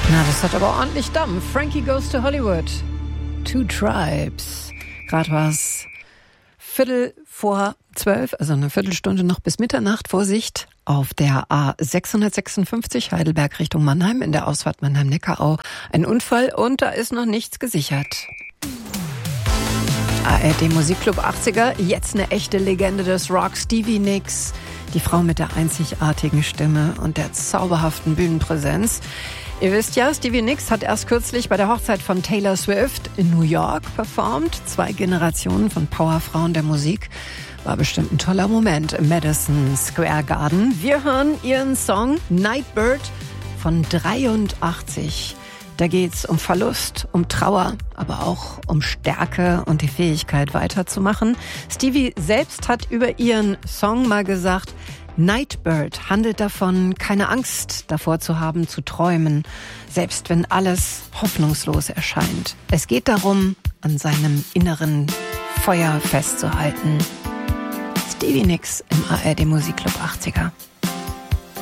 Na, das hat aber ordentlich Dampf. Frankie Goes to Hollywood. Two Tribes. Gerade war es 11:45, also eine Viertelstunde noch bis Mitternacht. Vorsicht, auf der A656 Heidelberg Richtung Mannheim in der Ausfahrt Mannheim-Neckarau ein Unfall und da ist noch nichts gesichert. ARD Musikclub 80er, jetzt eine echte Legende des Rock, Stevie Nicks. Die Frau mit der einzigartigen Stimme und der zauberhaften Bühnenpräsenz. Ihr wisst ja, Stevie Nicks hat erst kürzlich bei der Hochzeit von Taylor Swift in New York performt. 2 Generationen von Powerfrauen der Musik. War bestimmt ein toller Moment im Madison Square Garden. Wir hören ihren Song Nightbird von 83. Da geht's um Verlust, um Trauer, aber auch um Stärke und die Fähigkeit weiterzumachen. Stevie selbst hat über ihren Song mal gesagt, Nightbird handelt davon, keine Angst davor zu haben, zu träumen, selbst wenn alles hoffnungslos erscheint. Es geht darum, an seinem inneren Feuer festzuhalten. Stevie Nicks im ARD Musikclub 80er.